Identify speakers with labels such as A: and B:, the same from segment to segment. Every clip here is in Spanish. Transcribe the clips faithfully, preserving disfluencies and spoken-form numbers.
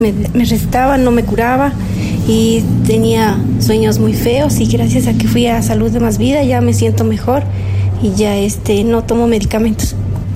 A: Me, me recetaba, no me curaba y tenía sueños muy feos, y gracias a que fui a Salud de Más Vida ya me siento mejor y ya este no tomo medicamentos.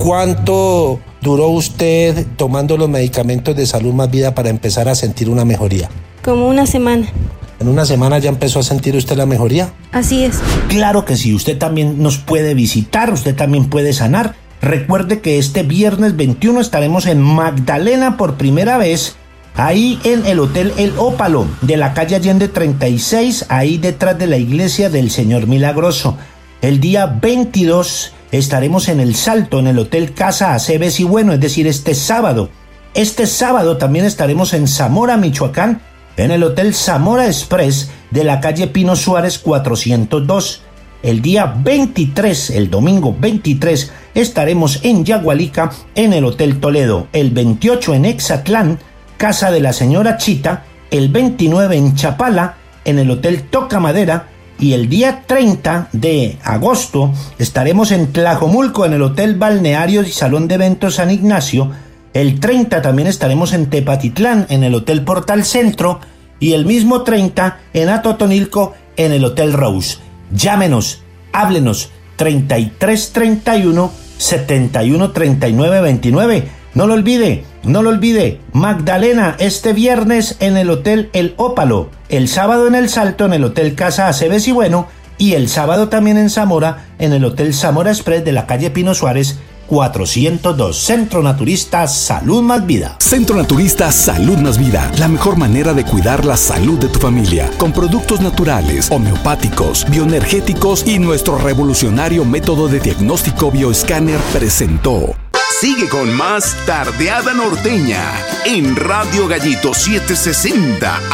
B: ¿Cuánto duró usted tomando los medicamentos de Salud Más Vida para empezar a sentir una mejoría?
A: Como una semana.
B: ¿En una semana ya empezó a sentir usted la mejoría?
A: Así es.
C: Claro que sí, usted también nos puede visitar, usted también puede sanar. Recuerde que este viernes veintiuno estaremos en Magdalena por primera vez, ahí en el Hotel El Ópalo, de la calle Allende treinta y seis, ahí detrás de la iglesia del Señor Milagroso. El día veintidós estaremos en El Salto, en el Hotel Casa Aceves y Bueno, es decir, este sábado. Este sábado también estaremos en Zamora, Michoacán, en el Hotel Zamora Express de la calle Pino Suárez cuatrocientos dos. El día veintitrés, el domingo veintitrés, estaremos en Yagualica, en el Hotel Toledo. El veintiocho en Exatlán, Casa de la Señora Chita. El veintinueve en Chapala, en el Hotel Toca Madera. Y el día treinta de agosto estaremos en Tlajomulco, en el Hotel Balneario y Salón de Eventos San Ignacio. El treinta también estaremos en Tepatitlán, en el Hotel Portal Centro. Y el mismo treinta en Atotonilco, en el Hotel Rose. Llámenos, háblenos, treinta y tres treinta y uno, setenta y uno treinta y nueve veintinueve. No lo olvide, no lo olvide, Magdalena este viernes en el Hotel El Ópalo, el sábado en El Salto en el Hotel Casa Aceves y Bueno, y el sábado también en Zamora en el Hotel Zamora Express de la calle Pino Suárez cuatrocientos dos. Centro Naturista Salud Más Vida.
D: Centro Naturista Salud Más Vida, la mejor manera de cuidar la salud de tu familia, con productos naturales, homeopáticos, bioenergéticos y nuestro revolucionario método de diagnóstico bioescáner presentó.
E: Sigue con más Tardeada Norteña en Radio Gallito setecientos sesenta